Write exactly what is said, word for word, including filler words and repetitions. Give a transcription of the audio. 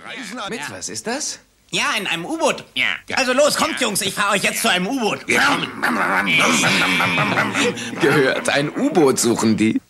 Mit, was ist das? Ja, in einem U-Boot. Ja. Also los, kommt, Jungs, ich fahre euch jetzt zu einem U-Boot. Gehört, ein U-Boot suchen die.